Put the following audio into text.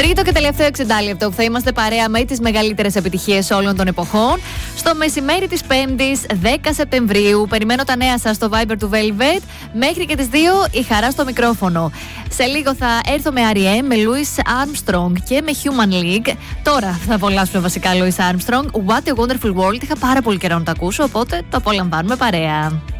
Τρίτο και τελευταίο 60 λεπτό που θα είμαστε παρέα με τις μεγαλύτερες επιτυχίες όλων των εποχών. Στο μεσημέρι της 5ης 10 Σεπτεμβρίου. Περιμένω τα νέα σας στο Viber του Velvet. Μέχρι και τις 2 η Χαρά στο μικρόφωνο. Σε λίγο θα έρθω με R.E.M, με Louis Armstrong και με Human League. Τώρα θα απολαύσουμε βασικά Louis Armstrong. What a Wonderful World. Είχα πάρα πολύ καιρό να το ακούσω, οπότε το απολαμβάνουμε παρέα.